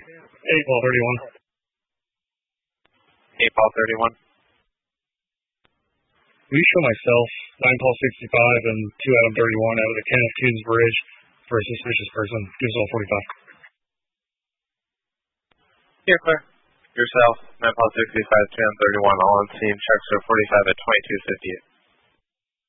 8 ball 31. 8 ball 31. Will you show myself 9 ball 65 and 2 Adam 31 out of the Kenneth Coons Bridge for a suspicious person? Gives all 45. Here, clear. Yourself, 9 ball 65, 2 Adam 31, all on scene. Checks are 45 at 22:58.